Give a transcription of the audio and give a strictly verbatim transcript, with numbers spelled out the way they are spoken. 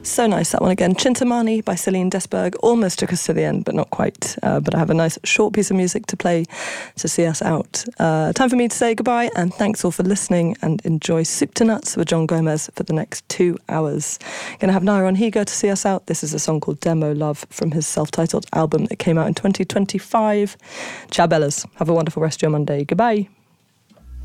So nice, that one again. Chintamani by Celine Desberg. Almost took us to the end, but not quite. Uh, but I have a nice short piece of music to play to see us out. Uh, time for me to say goodbye, and thanks all for listening, and enjoy Soup to Nuts with John Gomez for the next two hours. Going to have Nairon Higa to see us out. This is a song called Demo Love from his self-titled album that came out in twenty twenty-five. Ciao, Bellas. Have a wonderful rest of your Monday. Goodbye.